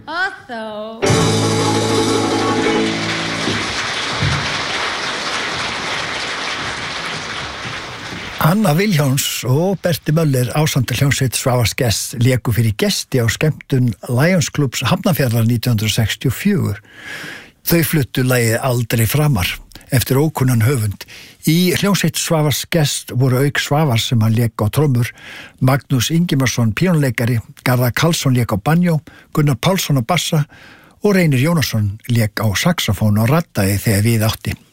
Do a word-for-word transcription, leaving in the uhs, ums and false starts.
Otho. Anna Vilhjálms og Berti Möller ásamt hljómsveit Svavars Gests léku fyrir gesti á skemmtun Lions Clubs Hafnarfjarðar nítján hundrað sextíu og fjögur. Þau fluttu lagið Aldrei framar eftir ókunnan höfund. Í hljómsveit Svavars Gests voru auk Svavars sem hann lék á trommur, Magnús Ingimarsson píanóleikari, Garðar Karlsson lék á banjó, Gunnar Pálsson á bassa og Reynir Jónasson lék á saxofón og raddaði þegar við átti.